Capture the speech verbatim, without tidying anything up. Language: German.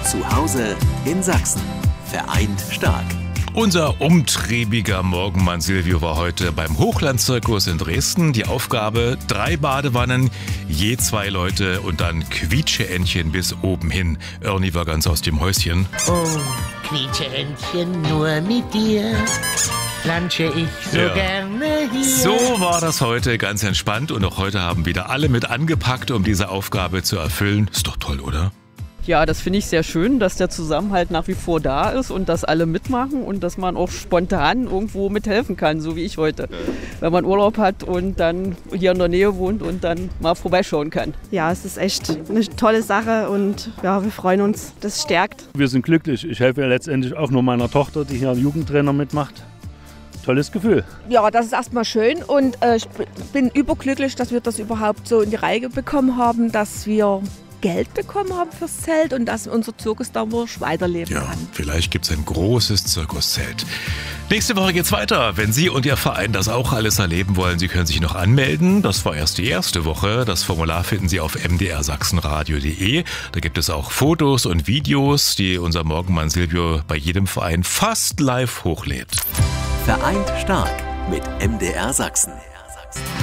Zu Hause in Sachsen. Vereint stark. Unser umtriebiger Morgenmann Silvio war heute beim Hochlandzirkus in Dresden. Die Aufgabe: drei Badewannen, je zwei Leute und dann Quietscheentchen bis oben hin. Ernie war ganz aus dem Häuschen. Oh, Quietscheentchen, nur mit dir plansche ich so Ja. gerne hier. So war das heute, ganz entspannt. Und auch heute haben wieder alle mit angepackt, um diese Aufgabe zu erfüllen. Ist doch toll, oder? Ja, das finde ich sehr schön, dass der Zusammenhalt nach wie vor da ist und dass alle mitmachen und dass man auch spontan irgendwo mithelfen kann, so wie ich heute. Wenn man Urlaub hat und dann hier in der Nähe wohnt und dann mal vorbeischauen kann. Ja, es ist echt eine tolle Sache und ja, wir freuen uns, das stärkt. Wir sind glücklich. Ich helfe ja letztendlich auch nur meiner Tochter, die hier einen Jugendtrainer mitmacht. Tolles Gefühl. Ja, das ist erstmal schön und äh, ich bin überglücklich, dass wir das überhaupt so in die Reihe bekommen haben, dass wir Geld bekommen haben fürs Zelt und dass unser Zirkus dadurch weiterleben Ja, kann. vielleicht gibt es ein großes Zirkuszelt. Nächste Woche geht's weiter. Wenn Sie und Ihr Verein das auch alles erleben wollen, Sie können sich noch anmelden. Das war erst die erste Woche. Das Formular finden Sie auf m d r sachsenradio punkt d e. Da gibt es auch Fotos und Videos, die unser Morgenmann Silvio bei jedem Verein fast live hochlädt. Vereint stark mit M D R Sachsen.